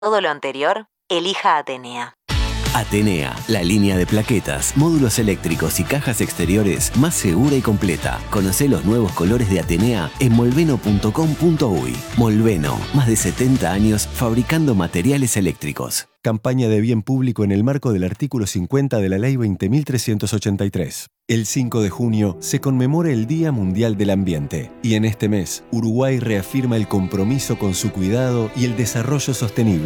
todo lo anterior, elija Atenea. Atenea, la línea de plaquetas, módulos eléctricos y cajas exteriores más segura y completa. Conocé los nuevos colores de Atenea en molveno.com.uy. Molveno, más de 70 años fabricando materiales eléctricos. Campaña de bien público en el marco del artículo 50 de la Ley 20.383. El 5 de junio se conmemora el Día Mundial del Ambiente y en este mes, Uruguay reafirma el compromiso con su cuidado y el desarrollo sostenible.